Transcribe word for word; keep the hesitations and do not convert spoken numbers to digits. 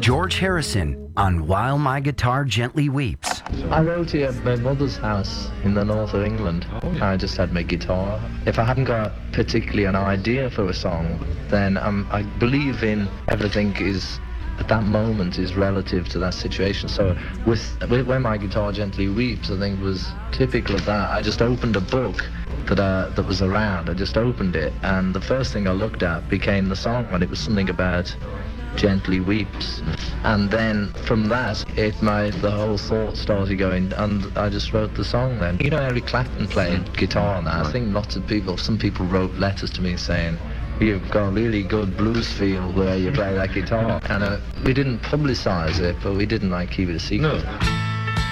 George Harrison on While My Guitar Gently Weeps. I wrote it at my mother's house in the north of England. Oh, yeah. I just had my guitar. If I haven't got particularly an idea for a song, then um, I believe in everything is, at that moment, is relative to that situation. So with, with When My Guitar Gently Weeps, I think was typical of that. I just opened a book that uh, that was around. I just opened it, and the first thing I looked at became the song, and it was something about gently weeps. And then from that, it made the whole thought started going, and I just wrote the song then. You know, Eric Clapton played guitar on that. I think lots of people, some people wrote letters to me saying, you've got a really good blues feel where you play that guitar. And uh, we didn't publicise it, but we didn't like keep it a secret. No.